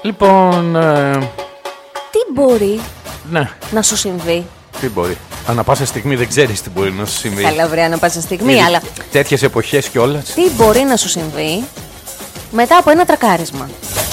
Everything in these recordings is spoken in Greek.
Λοιπόν. Τι μπορεί Ναι, να σου συμβεί? τι μπορεί. Ανά πάσα στιγμή δεν ξέρεις τι μπορεί να σου συμβεί. Καλά, βρε, ανά πάσα στιγμή, αλλά Τέτοιες εποχές κιόλας. τι μπορεί να σου συμβεί μετά από ένα τρακάρισμα?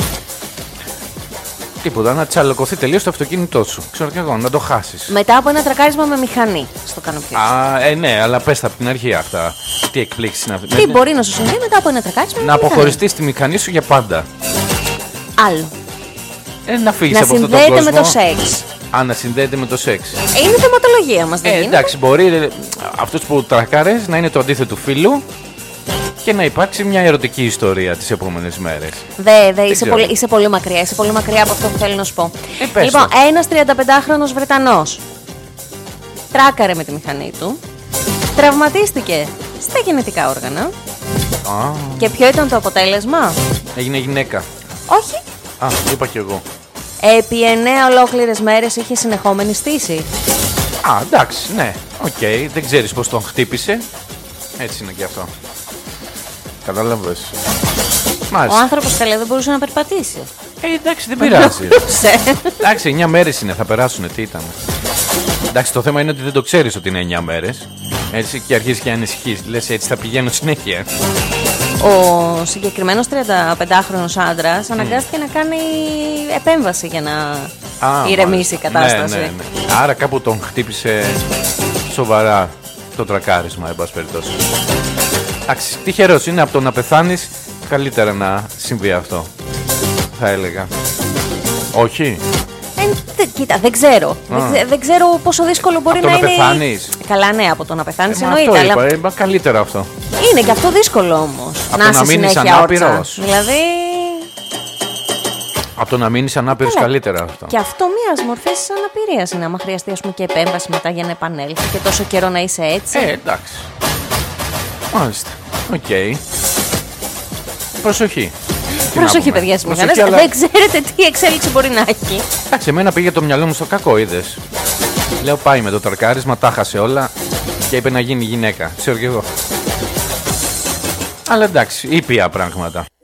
Τίποτα, να τσαλοκωθεί τελείως το αυτοκίνητό σου. Ξέρω και εγώ, να το χάσεις. Μετά από ένα τρακάρισμα με μηχανή στο κάνω πιο. Ναι, αλλά πες τα από την αρχή αυτά. Τι εκπλήξεις να Τι μπορεί να σου συμβεί μετά από ένα τρακάρισμα με Να μηχανή? αποχωριστείς τη μηχανή σου για πάντα. Άλλο. Να φύγεις Να από αυτόν τον συνδέεται κόσμο. με το σεξ. Να συνδέεται με το σεξ. Είναι θεματολογία μας, δεν είναι? Εντάξει, μπορεί αυτός που τρακάρες να είναι το αντίθετο του φίλου και να υπάρξει μια ερωτική ιστορία τις επόμενες μέρες. Είσαι πολύ μακριά. Είσαι πολύ μακριά από αυτό που θέλω να σου πω. Πες Λοιπόν, το. ένας 35χρονος Βρετανός τράκαρε με τη μηχανή του, τραυματίστηκε στα γεννητικά όργανα. Και ποιο ήταν το αποτέλεσμα? Έγινε γυναίκα. Όχι. Είπα κι εγώ. Επί 9 ολόκληρες μέρες είχε συνεχόμενη στήση. Εντάξει, ναι. Οκ, δεν ξέρεις πώς τον χτύπησε. Έτσι είναι και αυτό. Κατάλαβες. Ο Μάλιστα. άνθρωπος καλά δεν μπορούσε να περπατήσει. Εντάξει, δεν πειράζει. Σε. Εντάξει, 9 μέρες είναι, θα περάσουνε, τι ήταν. Εντάξει, το θέμα είναι ότι δεν το ξέρεις ότι είναι 9 μέρες. Έτσι και αρχίζεις και ανησυχείς. Λες έτσι θα πηγαίνω συνέχεια. Ο συγκεκριμένος 35χρονος άντρας αναγκάστηκε να κάνει επέμβαση για να ηρεμήσει η κατάσταση. Ναι. Άρα κάπου τον χτύπησε σοβαρά το τρακάρισμα, εν πάση περιπτώσει. Εντάξει, τυχερός είναι, από το να πεθάνεις καλύτερα να συμβεί αυτό, θα έλεγα. Όχι. Κοίτα, δεν ξέρω. Δεν ξέρω πόσο δύσκολο μπορεί Από το να να είναι. πεθάνεις. Καλά, ναι, από το να πεθάνεις Αυτό εννοείται. Αλλά είπα, καλύτερα αυτό. είναι και αυτό δύσκολο όμως. Από το να είσαι μείνεις συνέχεια ανάπηρος. όρτσα. Δηλαδή. Από το να μείνεις ανάπηρος Καλά. καλύτερα αυτό. Και αυτό μιας μορφής αναπηρίας είναι. Άμα χρειαστεί, ας πούμε, και επέμβαση μετά για να επανέλθει και τόσο καιρό να είσαι έτσι. Εντάξει. Μάλιστα. Οκ. Προσοχή. Τι να Προσοχή, πούμε. παιδιά, στις Προσοχή, μηχανές. αλλά- Δεν ξέρετε τι εξέλιξη μπορεί να έχει. Εντάξει, εμένα πήγε το μυαλό μου στο κακό, είδες. Λέω πάει με το τρακάρισμα, τα χάσε όλα και είπε να γίνει γυναίκα. Ξέρω κι εγώ. Αλλά εντάξει, ήπια πράγματα.